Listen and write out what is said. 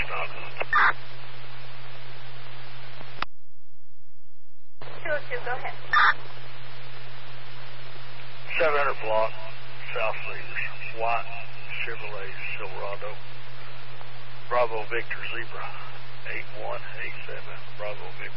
stop. 202, go ahead. 700 block, South Cedars, white Chevrolet Silverado, Bravo Victor Zebra, 8187, Bravo Victor.